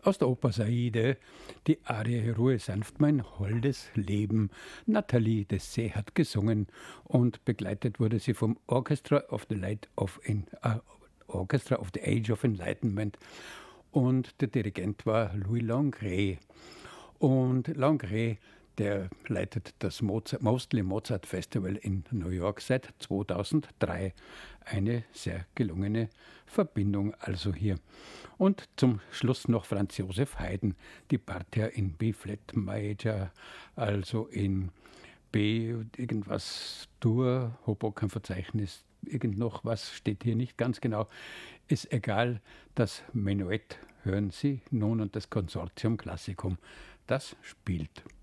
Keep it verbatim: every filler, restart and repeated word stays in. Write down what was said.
Aus der Oper Saide, die Arie Ruhe sanft mein holdes Leben. Nathalie Dessay hat gesungen und begleitet wurde sie vom Orchestra of the Light of en, äh, Orchestra of the Age of Enlightenment. Und der Dirigent war Louis Langret. Und Langret, der leitet das Mozart, Mostly Mozart Festival in New York seit zweitausenddrei. Eine sehr gelungene Verbindung also hier. Und zum Schluss noch Franz Josef Haydn, die Parterre in B-Flat Major, also in B irgendwas Dur, Hoboken-Verzeichnis, irgend noch was steht hier nicht ganz genau. Ist egal, das Menuett hören Sie nun und das Consortium Classicum, das spielt.